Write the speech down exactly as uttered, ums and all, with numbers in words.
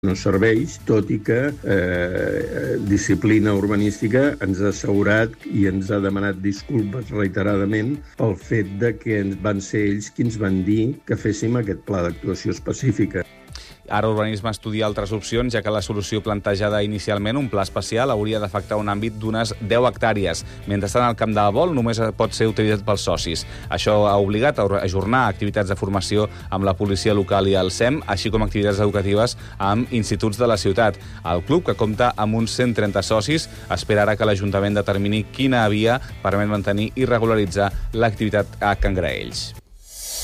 no serveix, tot i que eh, disciplina urbanística ens ha assegurat i ens ha demanat disculpes reiteradament pel fet de que van ser ells qui ens van dir que féssim aquest pla d'actuació específica. Ara Urbanisme estudia altres opcions, ja que la solució plantejada inicialment, un pla especial, hauria d'afectar un àmbit d'unes deu hectàrees. Mentrestant, el camp de vol només pot ser utilitzat pels socis. Això ha obligat a ajornar activitats de formació amb la policia local i el S E M, així com activitats educatives amb instituts de la ciutat. El club, que compta amb uns cent trenta socis, espera ara que l'Ajuntament determini quina via permet mantenir i regularitzar l'activitat a Can Graells.